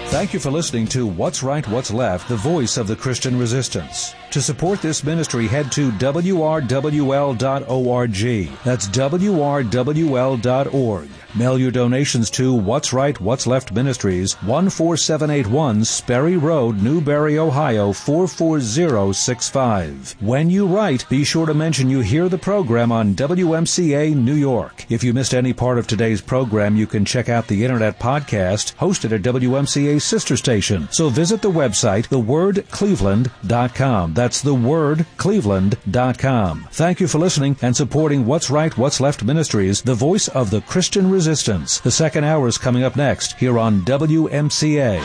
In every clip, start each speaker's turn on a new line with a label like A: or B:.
A: Thank you for listening to What's Right, What's Left, the voice of the Christian resistance. To support this ministry, head to wrwl.org. That's wrwl.org. Mail your donations to What's Right, What's Left Ministries, 14781 Sperry Road, Newberry, Ohio, 44065. When you write, be sure to mention you hear the program on WMCA New York. If you missed any part of today's program, you can check out the Internet podcast hosted at WMCA's sister station. So visit the website, thewordcleveland.com. That's thewordcleveland.com. Thank you for listening and supporting What's Right, What's Left Ministries, the voice of the Christian resistance. The second hour is coming up next here on WMCA.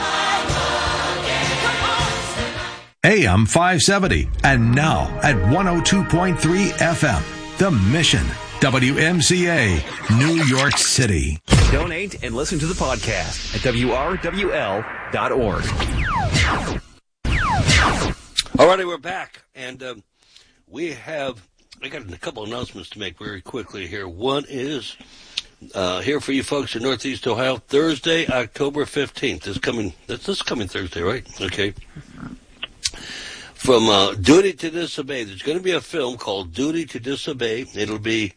B: AM 570 and now at 102.3 FM. The Mission. WMCA, New York City.
C: Donate and listen to the podcast at WRWL.org.
D: All righty, we're back, and I got a couple announcements to make very quickly here. One is here for you folks in Northeast Ohio, Thursday, October 15th. This coming Thursday, right? Okay. From Duty to Disobey, there's going to be a film called Duty to Disobey. It'll be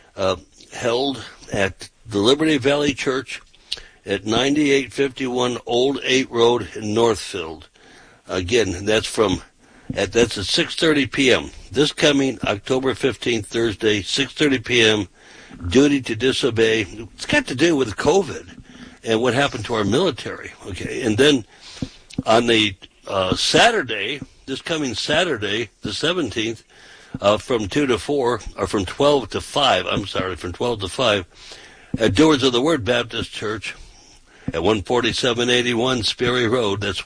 D: held at the Liberty Valley Church at 9851 Old 8 Road in Northfield. Again, that's at 6:30 p.m. This coming October 15th, Thursday, 6:30 p.m., Duty to Disobey. It's got to do with COVID and what happened to our military. Okay, and then on the Saturday, this coming Saturday, the 17th, from 2 to 4, or from 12 to 5, from 12 to 5, at Doers of the Word Baptist Church at 14781 Sperry Road. That's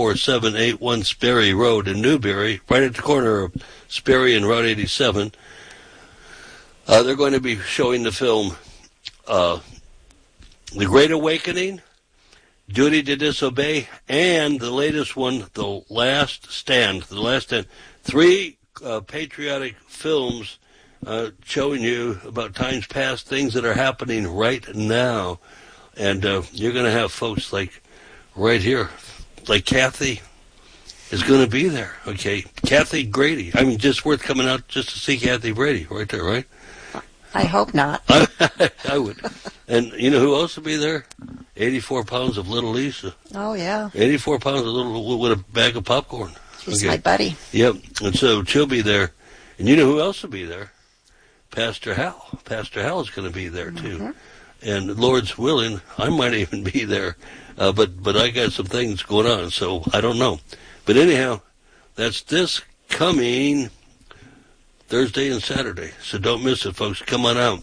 D: 14781 Sperry Road in Newberry, right at the corner of Sperry and Route 87. They're going to be showing the film The Great Awakening, Duty to Disobey, and the latest one, The Last Stand. Three patriotic films showing you about times past, things that are happening right now. And you're going to have folks like right here, like Kathy is going to be there, okay? Kathy Grady. I mean, just worth coming out just to see Kathy Brady right there, right?
E: I hope not.
D: I would. And you know who else will be there? 84 pounds of Little Lisa.
E: Oh, yeah.
D: 84 pounds of little with a bag of popcorn.
E: She's my buddy.
D: Yep. And so she'll be there. And you know who else will be there? Pastor Hal. Pastor Hal is going to be there, too. Mm-hmm. And Lord's willing, I might even be there. But I got some things going on, so I don't know. But anyhow, that's this coming Thursday and Saturday. So don't miss it, folks. Come on out.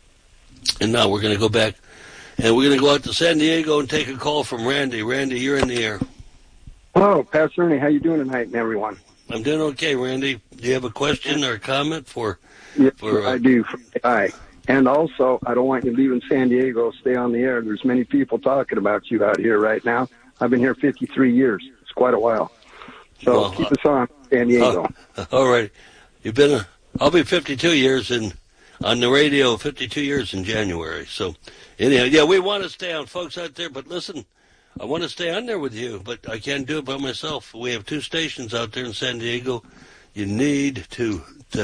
D: And now we're going to go back, and we're going to go out to San Diego and take a call from Randy. Randy, you're in the air.
F: Hello, Pastor Ernie. How you doing tonight, and everyone?
D: I'm doing okay, Randy. Do you have a question or a comment for?
F: Yes, I do. Hi. And also, I don't want you leaving San Diego. Stay on the air. There's many people talking about you out here right now. I've been here 53 years. It's quite a while. So keep us on, San Diego.
D: All right. I'll be 52 years on the radio, 52 years in January. So anyhow, yeah, we want to stay on, folks out there. But listen, I want to stay on there with you, but I can't do it by myself. We have 2 stations out there in San Diego. You need to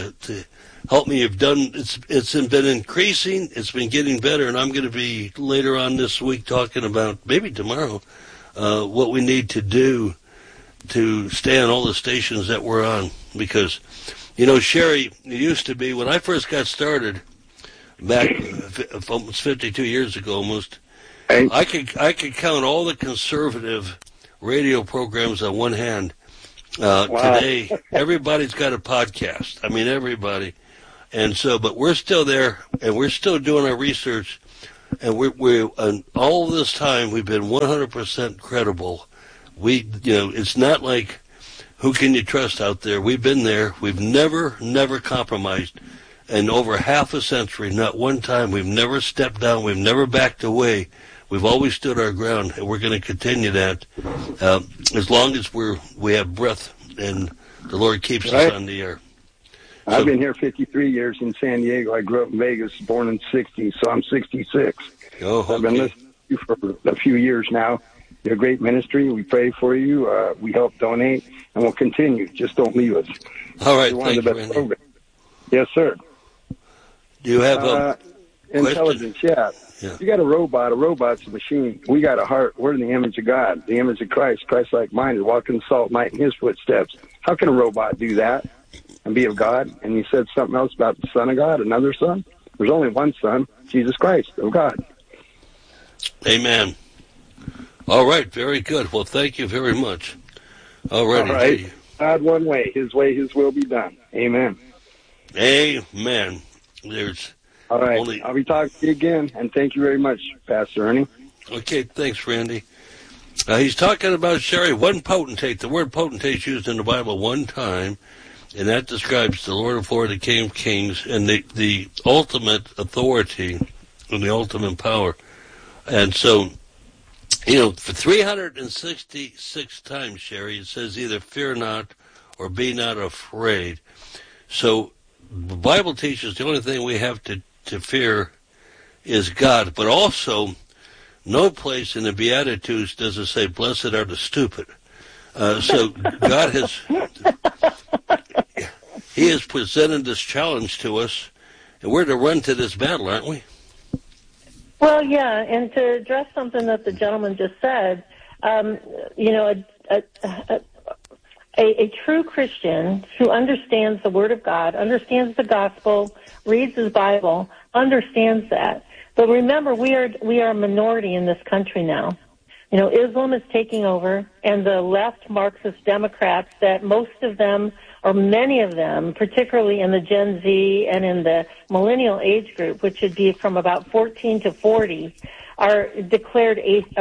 D: help me. It's been increasing. It's been getting better, and I'm going to be later on this week talking about, maybe tomorrow, what we need to do to stay on all the stations that we're on. Because, you know, Sherry, it used to be when I first got started back almost 52 years ago, almost. I could count all the conservative radio programs on one hand. Wow. Today, everybody's got a podcast. I mean, everybody. And so, but we're still there, and we're still doing our research, and and all this time we've been 100% credible. It's not like who can you trust out there. We've been there. We've never compromised. In over half a century, not one time. We've never stepped down. We've never backed away. We've always stood our ground, and we're going to continue that as long as we have breath and the Lord keeps us on the air. So,
F: I've been here 53 years in San Diego. I grew up in Vegas, born in '60, so I'm 66.
D: Oh, okay.
F: I've been listening to you for a few years now, You're a great ministry. We pray for you. We help donate, and we'll continue. Just don't leave us.
D: All right,
F: You're
D: thank you, Randy.
F: Programs. Yes, sir.
D: Do you have
F: intelligence? Yeah.
D: Yeah.
F: You got a robot. A robot's a machine. We got a heart. We're in the image of God, the image of Christ. Christ-like minded, walking the salt light in His footsteps. How can a robot do that and be of God? And you said something else about the Son of God, another Son. There's only one Son, Jesus Christ, of God.
D: Amen. All right, very good. Well, thank you very much. All
F: right. God one way, His will be done. Amen.
D: Amen. There's
F: all right. I'll be talking to you again, and thank you very much, Pastor Ernie.
D: Okay, thanks, Randy. He's talking about, Sherry, one potentate. The word potentate is used in the Bible one time, and that describes the Lord of Lords, the King of Kings, and the ultimate authority and the ultimate power. And so, for 366 times, Sherry, it says either fear not or be not afraid. So the Bible teaches the only thing we have to fear is God, but also no place in the Beatitudes does it say, blessed are the stupid. So God He has presented this challenge to us, and we're to run to this battle, aren't we?
G: Well, yeah, and to address something that the gentleman just said, a true Christian who understands the Word of God, understands the gospel, reads his Bible, understands that. But remember, we are a minority in this country now. Islam is taking over, and the left Marxist Democrats, that most of them, or many of them, particularly in the Gen Z and in the millennial age group, which would be from about 14 to 40, are declared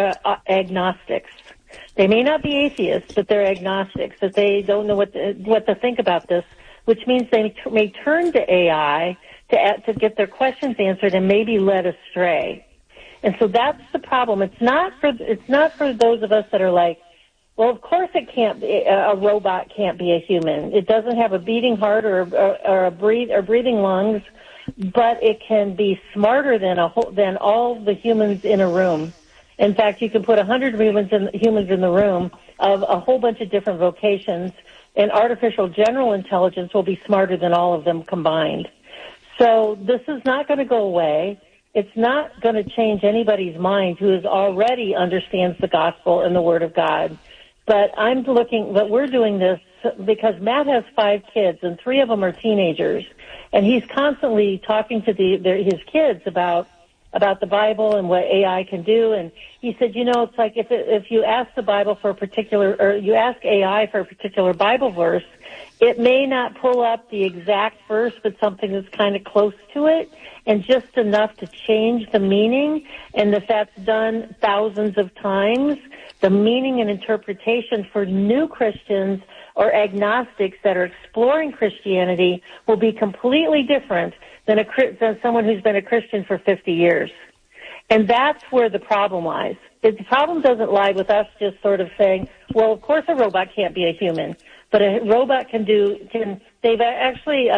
G: agnostics. They may not be atheists, but they're agnostics, that they don't know what to think about this, which means they may turn to AI to get their questions answered and maybe led astray. And so that's the problem. It's not for those of us that are like, well, of course it can't be, a robot can't be a human. It doesn't have a beating heart or breathing lungs, but it can be smarter than all the humans in a room. In fact, you can put 100 humans in the room of a whole bunch of different vocations, and artificial general intelligence will be smarter than all of them combined. So this is not going to go away. It's not going to change anybody's mind who already understands the gospel and the Word of God. But we're doing this because Matt has 5 kids, and 3 of them are teenagers, and he's constantly talking to his kids about the Bible and what AI can do. And he said, it's like if you ask the Bible for a particular, or you ask AI for a particular Bible verse, it may not pull up the exact verse, but something that's kind of close to it, and just enough to change the meaning. And if that's done thousands of times, the meaning and interpretation for new Christians or agnostics that are exploring Christianity will be completely different than someone who's been a Christian for 50 years. And that's where the problem lies. The problem doesn't lie with us just sort of saying, well, of course a robot can't be a human, but a robot they've actually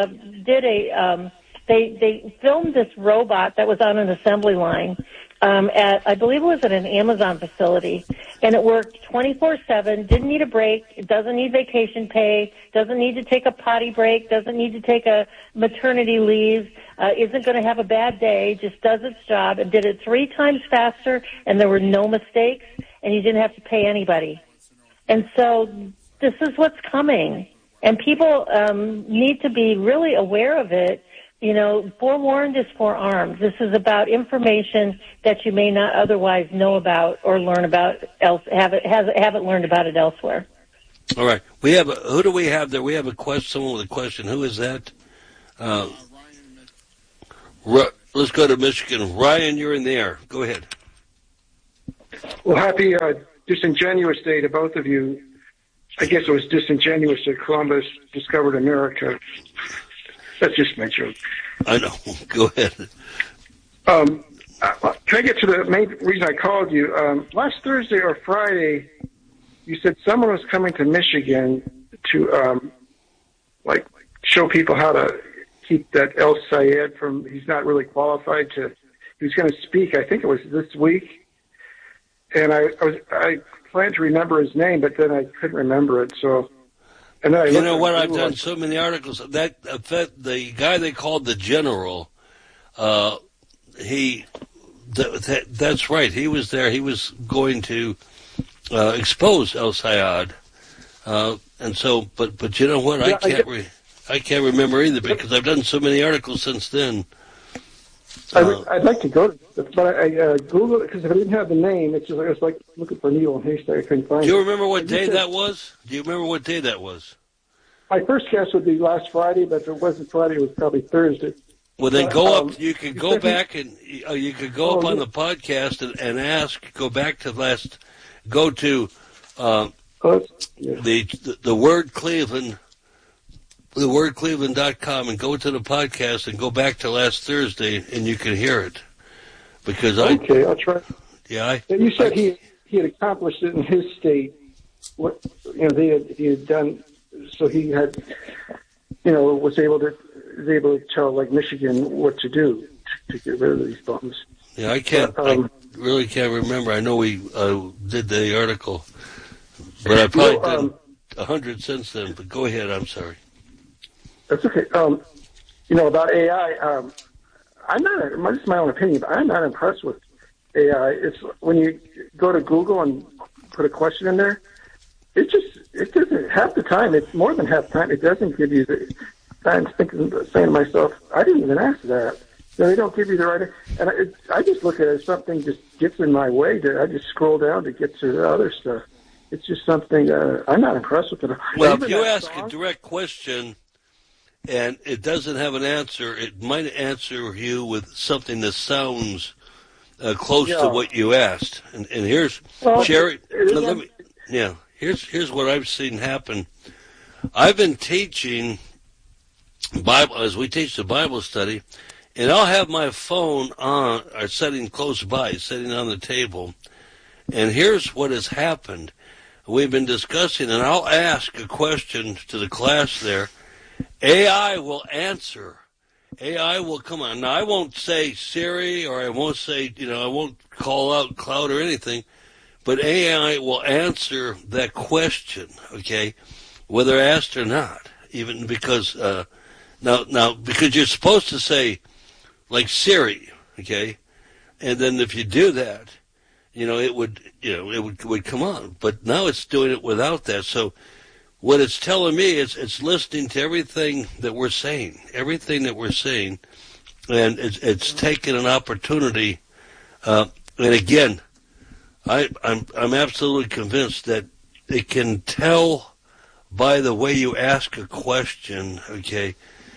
G: they filmed this robot that was on an assembly line I believe it was at an Amazon facility, and it worked 24/7, didn't need a break, it doesn't need vacation pay, doesn't need to take a potty break, doesn't need to take a maternity leave, isn't going to have a bad day, just does its job, and did it 3 times faster, and there were no mistakes, and you didn't have to pay anybody. And so this is what's coming, and people need to be really aware of it. You know, forewarned is forearmed. This is about information that you may not otherwise know about or learn about haven't learned about it elsewhere.
D: All right. Who do we have there? We have someone with a question. Who is that? Let's go to Michigan. Ryan, you're in the air. Go ahead.
H: Well, happy disingenuous day to both of you. I guess it was disingenuous that Columbus discovered America. That's just my joke.
D: I know. Go ahead.
H: Can I get to the main reason I called you? Last Thursday or Friday, you said someone was coming to Michigan to, show people how to keep that El Sayed from, he's not really qualified to, he was going to speak, I think it was this week. and I planned to remember his name, but then I couldn't remember it. So, and then
D: you know what? I've done so many articles that the guy they called the General. That's right. He was there. He was going to expose El Sayad, and so. But you know what? Yeah, I can't remember either because I've done so many articles since then.
H: I'd like to go to it, but I Googled it because if I didn't have the name, it's like looking for a needle in a haystack. I couldn't find it.
D: Do you remember what day that was?
H: My first guess would be last Friday, but if it wasn't Friday, it was probably Thursday.
D: Well, then go up. You could go back and you could go up on the podcast and ask. Go back to last. Go to the word Cleveland. The wordcleveland.com and go to the podcast and go back to last Thursday and you can hear it. Because
H: okay, I'll try.
D: Yeah,
H: you said he had accomplished it in his state. What he had done, so he had was able to tell like Michigan what to do to get rid of these bums.
D: Yeah, I really can't remember. I know we did the article, but I probably done 100 since then. But go ahead. I'm sorry.
H: That's okay. About AI, I'm not. This is my own opinion, but I'm not impressed with AI. It's when you go to Google and put a question in there, it doesn't half the time. It's more than half the time. It doesn't give you the. I'm saying to myself, I didn't even ask that. They don't give you the right. And I just look at it as something just gets in my way. I just scroll down to get to the other stuff. It's just something I'm not impressed with it.
D: Well, if you ask a direct question and it doesn't have an answer, it might answer you with something that sounds close to what you asked. And here's Sherry. Here's what I've seen happen. I've been teaching Bible as we teach the Bible study, and I'll have my phone on or sitting close by, sitting on the table. And here's what has happened. We've been discussing, and I'll ask a question to the class there. AI will answer. AI will come on. Now, I won't say Siri or I won't say, I won't call out Cloud or anything, but AI will answer that question, okay, whether asked or not, even because, now, because you're supposed to say, like Siri, okay, and then if you do that, it would come on, but now it's doing it without that, so what it's telling me is it's listening to everything that we're saying, and it's taking an opportunity. And again, I'm absolutely convinced that it can tell by the way you ask a question, okay,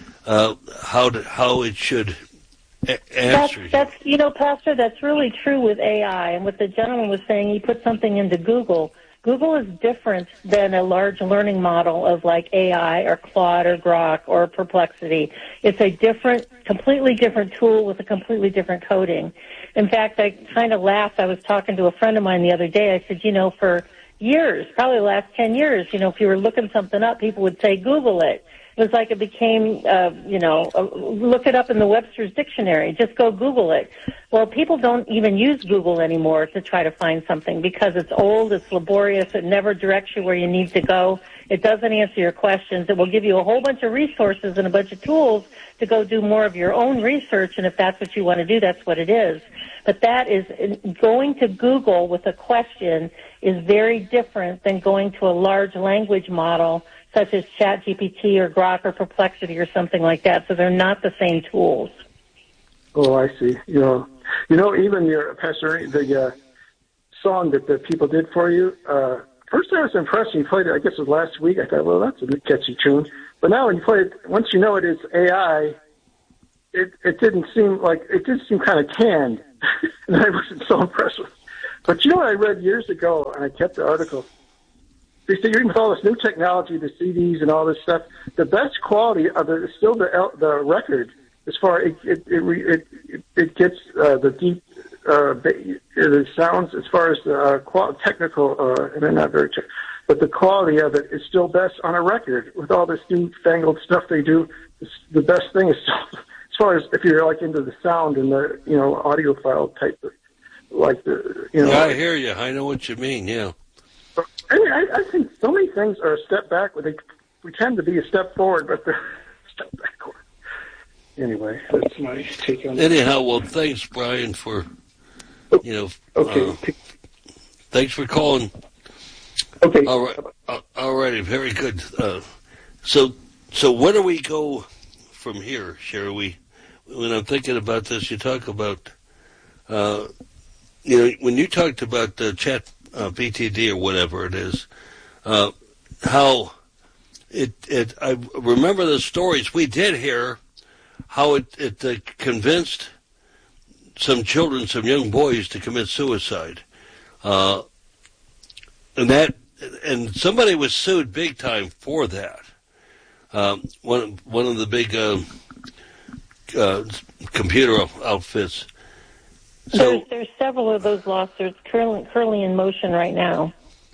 D: how it should answer.
G: That's Pastor, that's really true with AI. And what the gentleman was saying, he put something into Google. Google is different than a large learning model of like AI or Claude or Grok or Perplexity. It's a completely different tool with a completely different coding. In fact, I kind of laughed. I was talking to a friend of mine the other day. I said, for years, probably the last 10 years, if you were looking something up, people would say, Google it. It was like it became, look it up in the Webster's Dictionary. Just go Google it. Well, people don't even use Google anymore to try to find something because it's old, it's laborious, it never directs you where you need to go. It doesn't answer your questions. It will give you a whole bunch of resources and a bunch of tools to go do more of your own research, and if that's what you want to do, that's what it is. But that is, going to Google with a question is very different than going to a large language model such as ChatGPT or Grok or Perplexity or something like that. So they're not the same tools.
H: Oh, I see. Even your Pastor, the song that the people did for you. First, I was impressed when you played it. I guess it was last week. I thought, well, that's a catchy tune. But now when you play it, once you know it is AI, it didn't seem like it did seem kind of canned, and I wasn't so impressed with it. But what I read years ago, and I kept the article. They say even with all this new technology, the CDs and all this stuff, the best quality of it is still the record. As far it gets the deep the sounds as far as the technical and they're not very but the quality of it is still best on a record. With all this new fangled stuff they do, the best thing is still, as far as if you're like into the sound and the audiophile type of like the, you know.
D: Yeah, I hear you. I know what you mean. Yeah.
H: I think so many things are a step backward. They pretend to be a step forward, but they're a step backward. Anyway, that's my take on it.
D: Anyhow, well, thanks, Brian, for, you know, thanks for calling.
H: Okay.
D: All righty, very good. So where do we go from here, Sherry? When I'm thinking about this, you talk about, you know, when you talked about chat PTD or whatever it is, how I remember the stories we did hear, how it convinced some children, some young boys to commit suicide. And somebody was sued big time for that. One of the big computer outfits. So
G: there's several of those lawsuits currently in motion right now.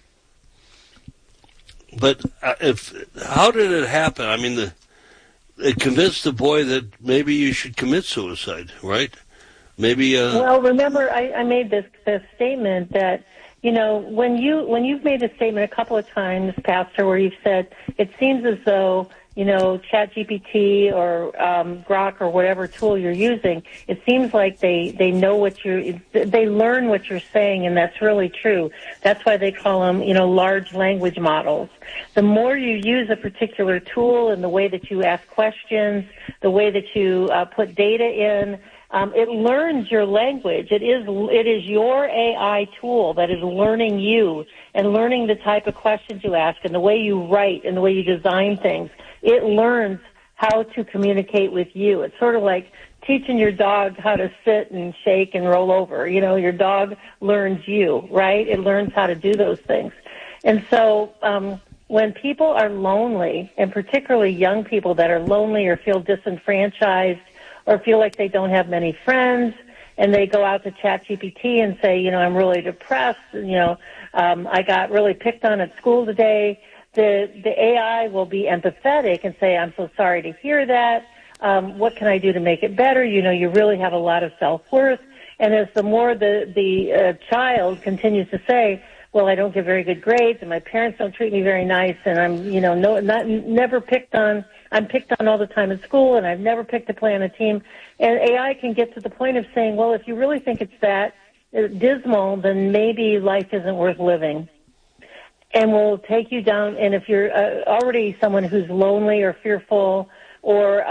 D: But how did it happen? I mean, it convinced the boy that maybe you should commit suicide, right? Maybe.
G: Well, remember, I made this statement that, you know, when you've made a statement a couple of times, Pastor, where you've said it seems as though, you know, ChatGPT or Grok or whatever tool you're using, it seems like they know they learn what you're saying, and that's really true. That's why they call them, you know, large language models. The more you use a particular tool and the way that you ask questions, the way that you put data in, it learns your language. It is your AI tool that is learning you and learning the type of questions you ask and the way you write and the way you design things. It learns how to communicate with you. It's sort of like teaching your dog how to sit and shake and roll over. You know, your dog learns you, right? It learns how to do those things. And so when people are lonely, and particularly young people that are lonely or feel disenfranchised or feel like they don't have many friends, and they go out to ChatGPT and say, you know, I'm really depressed, you know, I got really picked on at school today, the AI will be empathetic and say, I'm so sorry to hear that. What can I do to make it better? You know, you really have a lot of self-worth. And as the more the child continues to say, well, I don't get very good grades, and my parents don't treat me very nice, and I'm, you know, never picked on. I'm picked on all the time at school, and I've never picked to play on a team. And AI can get to the point of saying, well, if you really think it's that dismal, then maybe life isn't worth living. And will take you down. And if you're already someone who's lonely or fearful or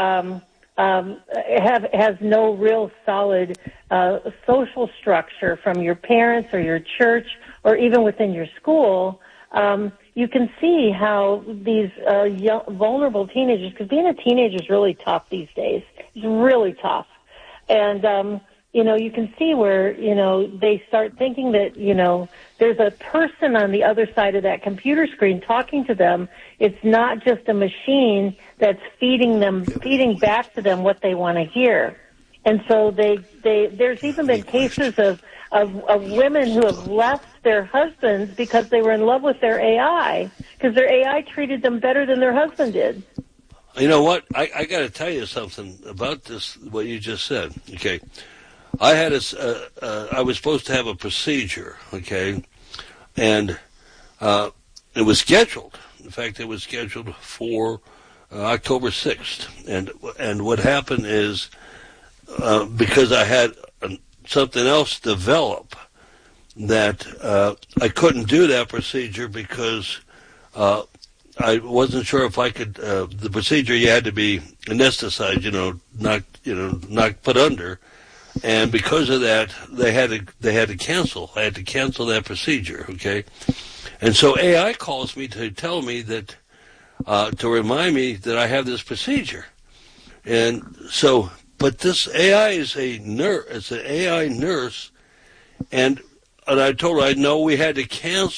G: has no real solid social structure from your parents or your church or even within your school, you can see how these young, vulnerable teenagers, because being a teenager is really tough these days. It's really tough. And, you know, you can see where, you know, they start thinking that, you know, there's a person on the other side of that computer screen talking to them. It's not just a machine that's feeding back to them what they want to hear. And so there's even been cases of women who have left their husbands because they were in love with their AI, because their AI treated them better than their husband did.
D: You know what? I got to tell you something about this, what you just said. Okay. I had I was supposed to have a procedure, okay, and it was scheduled. In fact, it was scheduled for October 6th. And what happened is, because I had something else develop, that I couldn't do that procedure because I wasn't sure if I could. The procedure, you had to be anesthetized, not put under. And because of that, they had to cancel. I had to cancel that procedure. Okay, and so AI calls me to tell me that to remind me that I have this procedure. And so, but this AI is a nurse. It's an AI nurse, and I told her I know we had to cancel